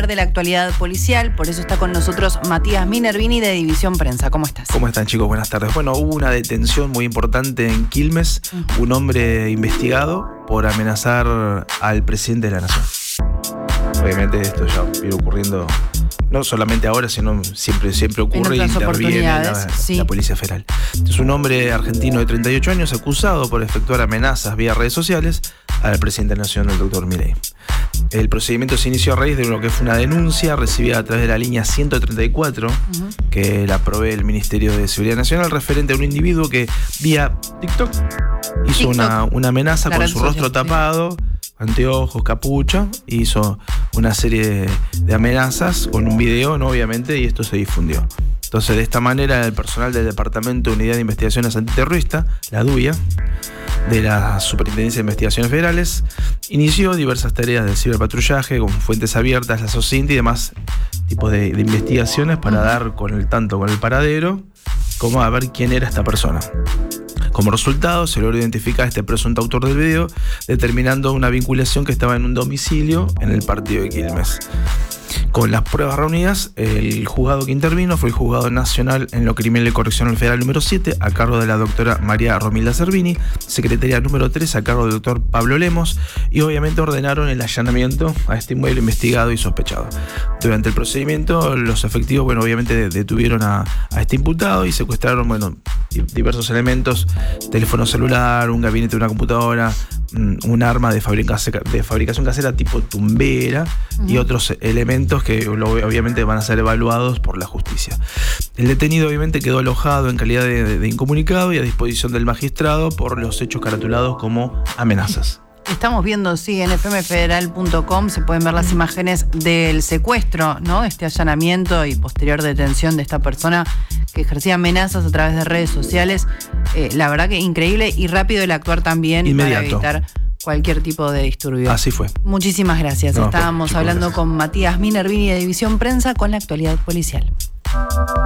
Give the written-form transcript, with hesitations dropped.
de la actualidad policial, por eso está con nosotros Matías Minervini de División Prensa. ¿Cómo estás? ¿Cómo están, chicos? Buenas tardes. Bueno, hubo una detención muy importante en Quilmes, un hombre investigado por amenazar al presidente de la nación. Obviamente esto ya viene ocurriendo no solamente ahora, sino siempre ocurre y interviene la Policía Federal. Es un hombre argentino de 38 años acusado por efectuar amenazas vía redes sociales al presidente de la nación, el doctor Milei. El procedimiento se inició a raíz de lo que fue una denuncia recibida a través de la línea 134 que la provee el Ministerio de Seguridad Nacional, referente a un individuo que vía TikTok hizo una amenaza con su rostro tapado, anteojos, capucha, hizo una serie de amenazas con un video, ¿no? Obviamente, y esto se difundió. Entonces, de esta manera, el personal del Departamento de Unidad de Investigaciones Antiterroristas, la DUIA, de la Superintendencia de Investigaciones Federales, inició diversas tareas de ciberpatrullaje con fuentes abiertas, la SOCINT y demás tipos de investigaciones para dar tanto con el paradero como a ver quién era esta persona. Como resultado, se logró identificar a este presunto autor del video, determinando una vinculación que estaba en un domicilio en el partido de Quilmes. Con las pruebas reunidas, el juzgado que intervino fue el Juzgado Nacional en lo Criminal y Correccional Federal número 7, a cargo de la doctora María Romilda Servini, secretaria número 3, a cargo del doctor Pablo Lemos, y obviamente ordenaron el allanamiento a este inmueble investigado y sospechado. Durante el procedimiento, los efectivos, obviamente detuvieron a este imputado y secuestraron, diversos elementos: teléfono celular, un gabinete de una computadora, un arma de fabricación casera tipo tumbera y otros elementos que obviamente van a ser evaluados por la justicia. El detenido obviamente quedó alojado en calidad de incomunicado y a disposición del magistrado por los hechos caratulados como amenazas. Estamos viendo, en fmfederal.com se pueden ver las imágenes del secuestro, ¿no? Este allanamiento y posterior detención de esta persona que ejercía amenazas a través de redes sociales. La verdad que increíble y rápido el actuar también inmediato, para evitar cualquier tipo de disturbio. Así fue. Muchísimas gracias. Estábamos hablando con Matías Minervini de División Prensa con la actualidad policial.